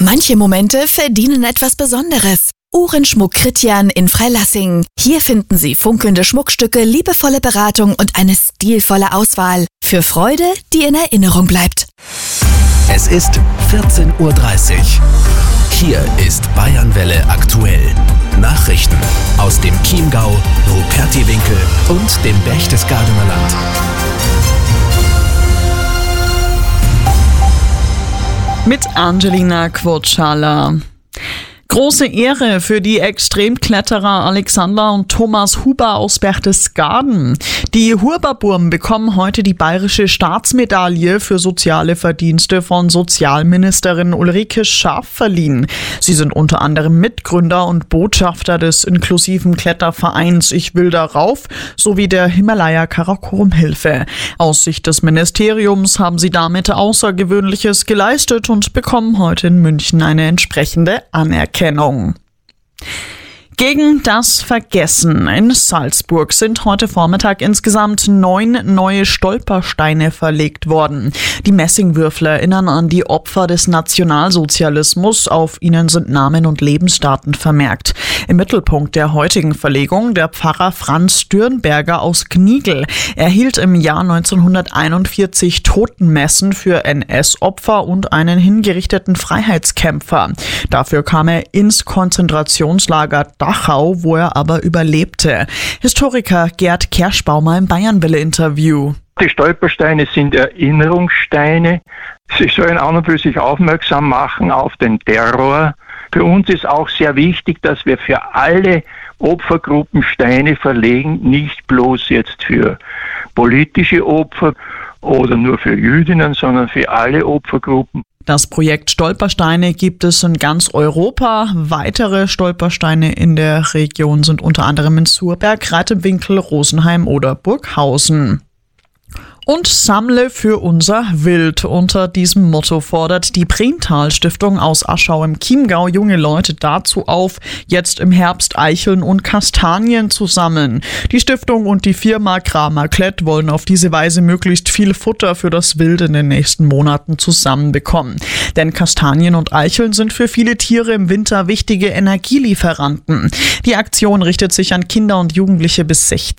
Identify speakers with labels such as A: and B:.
A: Manche Momente verdienen etwas Besonderes. Uhrenschmuck Christian in Freilassing. Hier finden Sie funkelnde Schmuckstücke, liebevolle Beratung und eine stilvolle Auswahl. Für Freude, die in Erinnerung bleibt.
B: Es ist 14:30 Uhr. Hier ist Bayernwelle aktuell. Nachrichten aus dem Chiemgau, Rupertiwinkel und dem Berchtesgadener Land.
C: Mit Angelina Quotschala. Große Ehre für die Extremkletterer Alexander und Thomas Huber aus Berchtesgaden. Die Huberburm bekommen heute die bayerische Staatsmedaille für soziale Verdienste von Sozialministerin Ulrike Schaaf verliehen. Sie sind unter anderem Mitgründer und Botschafter des inklusiven Klettervereins Ich will darauf sowie der Himalaya Karakorum Hilfe. Aus Sicht des Ministeriums haben sie damit Außergewöhnliches geleistet und bekommen heute in München eine entsprechende Anerkennung. Gegen das Vergessen in Salzburg sind heute Vormittag insgesamt 9 neue Stolpersteine verlegt worden. Die Messingwürfel erinnern an die Opfer des Nationalsozialismus. Auf ihnen sind Namen und Lebensdaten vermerkt. Im Mittelpunkt der heutigen Verlegung der Pfarrer Franz Dürnberger aus Gnigl. Er hielt im Jahr 1941 Totenmessen für NS-Opfer und einen hingerichteten Freiheitskämpfer. Dafür kam er ins Konzentrationslager Dachau, wo er aber überlebte. Historiker Gerd Kerschbaumer im Bayernwelle-Interview.
D: Die Stolpersteine sind Erinnerungssteine. Sie sollen an und für sich aufmerksam machen auf den Terror. Für uns ist auch sehr wichtig, dass wir für alle Opfergruppen Steine verlegen, nicht bloß jetzt für politische Opfer oder nur für Jüdinnen, sondern für alle Opfergruppen.
C: Das Projekt Stolpersteine gibt es in ganz Europa. Weitere Stolpersteine in der Region sind unter anderem in Surberg, Reitewinkel, Rosenheim oder Burghausen. Und sammle für unser Wild. Unter diesem Motto fordert die Priental-Stiftung aus Aschau im Chiemgau junge Leute dazu auf, jetzt im Herbst Eicheln und Kastanien zu sammeln. Die Stiftung und die Firma Kramer Klett wollen auf diese Weise möglichst viel Futter für das Wild in den nächsten Monaten zusammenbekommen. Denn Kastanien und Eicheln sind für viele Tiere im Winter wichtige Energielieferanten. Die Aktion richtet sich an Kinder und Jugendliche bis 16.